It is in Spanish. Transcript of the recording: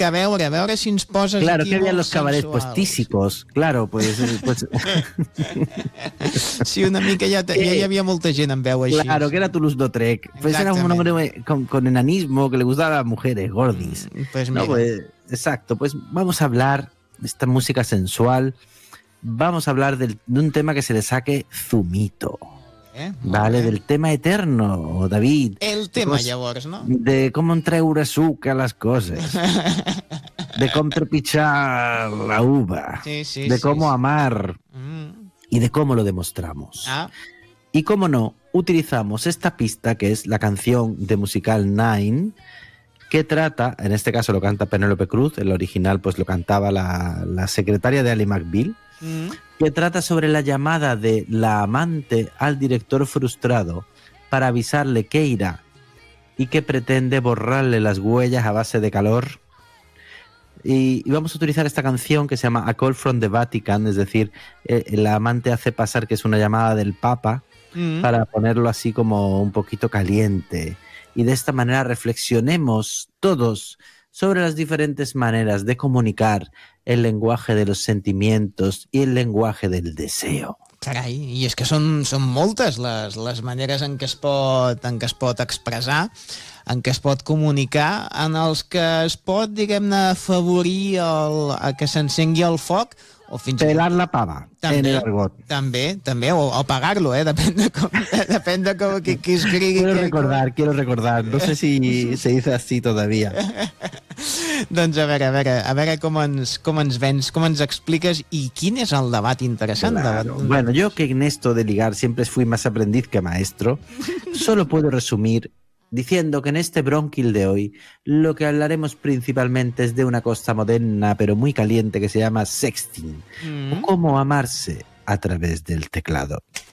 mica, a veure si ens poses Claro, aquí que había molt los cabarets sensuals. postísicos. Claro, pues Sí, una mica ja hi havia molta gent amb veu així. claro, que era Toulouse-Lautrec. Pues era un hombre con enanismo que le gustaba a las mujeres, gordis. Pues No, mira. pues, exacto, pues vamos a hablar de esta música sensual. Vamos a hablar de un tema que se le saque zumito. Vale, del tema eterno, David. El tema, llavors, no? De com treure suc a les coses. De com trepitjar la uva. Sí, de cómo amar. Y de cómo lo demostramos. Y cómo no, utilizamos esta pista que es la canción de musical Nine, que trata, en este caso lo canta Penélope Cruz, el original pues lo cantaba la secretaria de Ally McBeal, que trata sobre la llamada de la amante al director frustrado para avisarle que irá y que pretende borrarle las huellas a base de calor. Y vamos a utilizar esta canción que se llama A Call from the Vatican, es decir, la amante hace pasar que es una llamada del Papa para ponerlo así como un poquito caliente. Y de esta manera reflexionemos todos sobre las diferentes maneras de comunicar el lenguaje de los sentimientos y el lenguaje del deseo. Carai, i és que són moltes les maneres en què es pot expressar, en què es pot comunicar, en els que es pot, diguem-ne, afavorir que s'encengui el foc, o fins pelar la pava, en el argot. També, o apagar-lo, depèn de com qui escrigui. Quiero recordar, no sé si se dice así todavía. Doncs a veure com ens vens, com ens expliques i quin és el debat interessant. Claro. Bueno, yo que en esto de ligar siempre fui más aprendiz que maestro, solo puedo resumir diciendo que en este bronquil de hoy lo que hablaremos principalmente es de una cosa moderna pero muy caliente que se llama sexting, o cómo amarse a través del teclado.